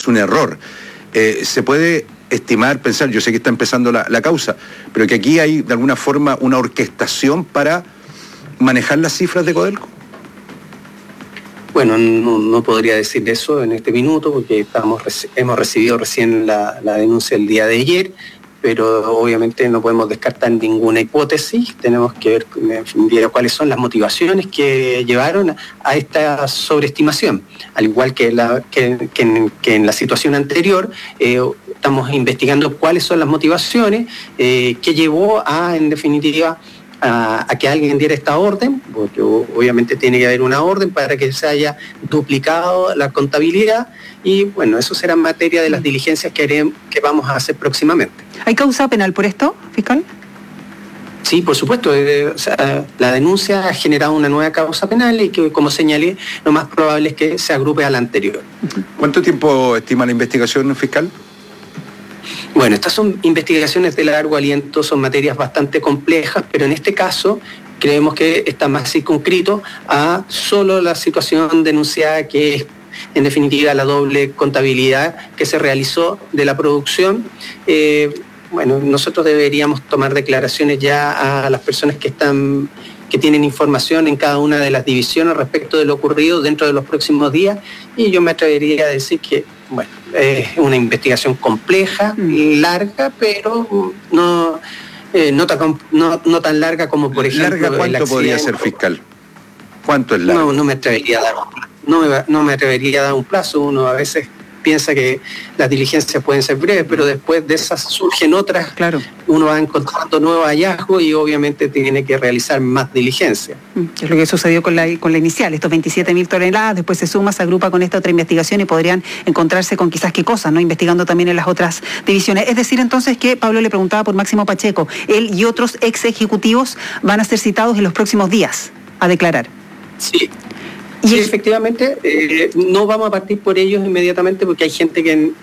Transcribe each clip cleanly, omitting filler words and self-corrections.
es un error. Se puede estimar, pensar, yo sé que está empezando la causa, pero que aquí hay de alguna forma una orquestación para manejar las cifras de Codelco. Bueno, no podría decir eso en este minuto porque hemos recibido recién la denuncia el día de ayer, pero obviamente no podemos descartar ninguna hipótesis. Tenemos que ver en definitiva cuáles son las motivaciones que llevaron a esta sobreestimación. Al igual que en la situación anterior, estamos investigando cuáles son las motivaciones que llevó en definitiva, a que alguien diera esta orden, porque obviamente tiene que haber una orden para que se haya duplicado la contabilidad y bueno, eso será materia de las diligencias que vamos a hacer próximamente. ¿Hay causa penal por esto, fiscal? Sí, por supuesto. La denuncia ha generado una nueva causa penal y que, como señalé, lo más probable es que se agrupe a la anterior. ¿Cuánto tiempo estima la investigación, fiscal? Bueno, estas son investigaciones de largo aliento, son materias bastante complejas, pero en este caso creemos que está más circunscrito a solo la situación denunciada, que es en definitiva la doble contabilidad que se realizó de la producción. Bueno, nosotros deberíamos tomar declaraciones ya a las personas que tienen información en cada una de las divisiones respecto de lo ocurrido dentro de los próximos días, y yo me atrevería a decir que, bueno, es una investigación compleja, larga, pero no tan larga como, por ejemplo, ¿Larga cuánto podría ser, fiscal? ¿Cuánto es largo? No me atrevería a dar un plazo. No me atrevería a dar un plazo. Uno a veces piensa que las diligencias pueden ser breves, pero después de esas surgen otras. Claro. Uno va encontrando nuevos hallazgos y obviamente tiene que realizar más diligencias. Es lo que sucedió con la inicial, estos 27.000 toneladas, después se agrupa con esta otra investigación y podrían encontrarse con quizás qué cosas, ¿no? Investigando también en las otras divisiones. Es decir, entonces, que Pablo le preguntaba por Máximo Pacheco, él y otros ex ejecutivos van a ser citados en los próximos días a declarar. Sí. Sí, efectivamente, no vamos a partir por ellos inmediatamente porque hay gente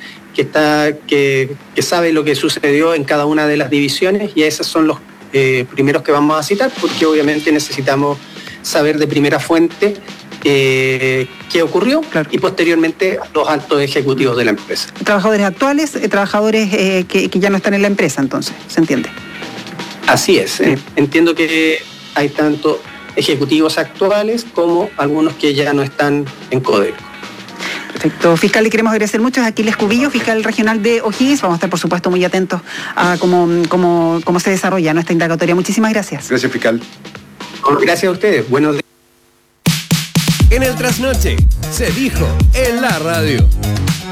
que sabe lo que sucedió en cada una de las divisiones y esos son los primeros que vamos a citar, porque obviamente necesitamos saber de primera fuente qué ocurrió, claro, y posteriormente los altos ejecutivos de la empresa. Trabajadores actuales, trabajadores que ya no están en la empresa, entonces, ¿se entiende? Así es, entiendo que hay tanto ejecutivos actuales como algunos que ya no están en Codelco. Perfecto. Fiscal, le queremos agradecer mucho. Es Aquiles Cubillo, fiscal regional de O'Higgins. Vamos a estar, por supuesto, muy atentos a cómo se desarrolla nuestra indagatoria. Muchísimas gracias. Gracias, fiscal. Gracias a ustedes. Buenos días. En el Trasnoche se dijo en la radio.